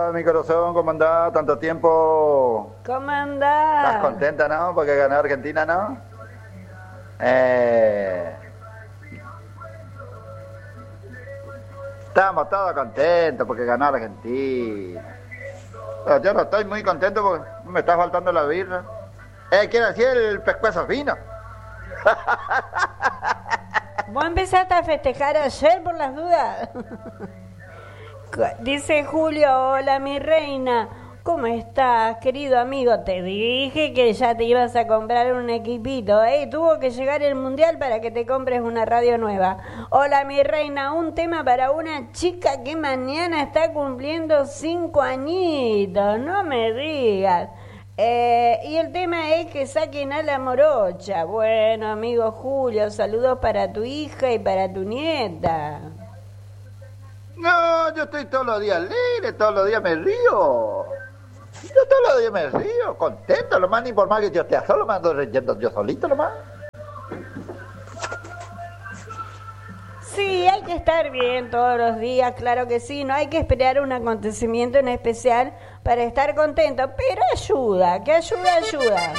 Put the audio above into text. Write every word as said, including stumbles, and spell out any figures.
Hola, mi corazón, ¿cómo andás? Tanto tiempo. ¿Cómo andás? ¿Estás contenta, no? Porque ganó Argentina, ¿no? Eh... Estamos todos contentos porque ganó Argentina. Pero yo no estoy muy contento porque me está faltando la birra. Eh, quiero decir el pescuezo fino. ¿Vos empezaste a festejar ayer por las dudas? Dice Julio, hola mi reina, ¿cómo estás, querido amigo? Te dije que ya te ibas a comprar un equipito, ¿eh? Tuvo que llegar el mundial para que te compres una radio nueva. Hola mi reina, un tema para una chica que mañana está cumpliendo cinco añitos, no me digas. Eh, y el tema es que saquen a la morocha. Bueno, amigo Julio, saludos para tu hija y para tu nieta. No, yo estoy todos los días alegre, todos los días me río. Yo todos los días me río, contento, lo más, ni por más que yo esté solo, me ando riendo yo solito, lo más. Sí, hay que estar bien todos los días, claro que sí, no hay que esperar un acontecimiento en especial para estar contento, pero ayuda, que ayuda, ayuda.